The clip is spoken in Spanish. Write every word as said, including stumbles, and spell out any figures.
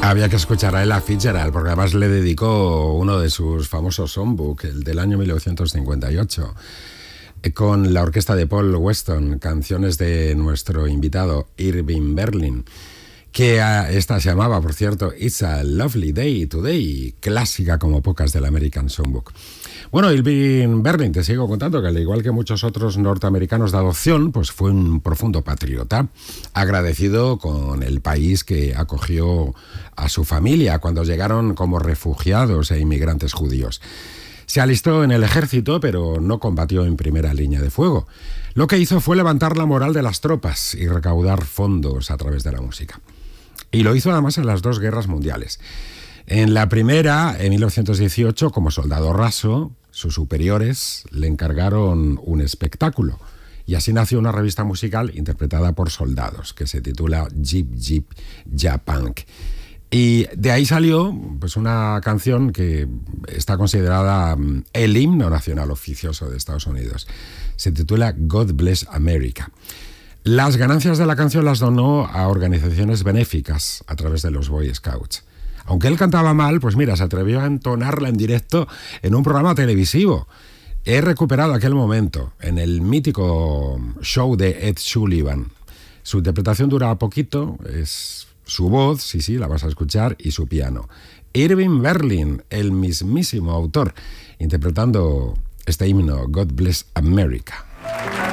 Había que escuchar a Ella Fitzgerald, porque además le dedicó uno de sus famosos songbook, el del año mil novecientos cincuenta y ocho, con la orquesta de Paul Weston, canciones de nuestro invitado Irving Berlin, que esta se llamaba, por cierto, It's a Lovely Day Today, clásica como pocas del American Songbook. Bueno, Irving Berlin, te sigo contando que al igual que muchos otros norteamericanos de adopción, pues fue un profundo patriota, agradecido con el país que acogió a su familia cuando llegaron como refugiados e inmigrantes judíos. Se alistó en el ejército, pero no combatió en primera línea de fuego. Lo que hizo fue levantar la moral de las tropas y recaudar fondos a través de la música. Y lo hizo además en las dos guerras mundiales. En la primera, en mil novecientos dieciocho, como soldado raso, sus superiores le encargaron un espectáculo. Y así nació una revista musical interpretada por soldados, que se titula Jeep Jeep Japunk. Y de ahí salió pues, una canción que está considerada el himno nacional oficioso de Estados Unidos. Se titula God Bless America. Las ganancias de la canción las donó a organizaciones benéficas a través de los Boy Scouts. Aunque él cantaba mal, pues mira, se atrevió a entonarla en directo en un programa televisivo. He recuperado aquel momento en el mítico show de Ed Sullivan. Su interpretación dura poquito, es su voz, sí, sí, la vas a escuchar, y su piano. Irving Berlin, el mismísimo autor, interpretando este himno, God Bless America.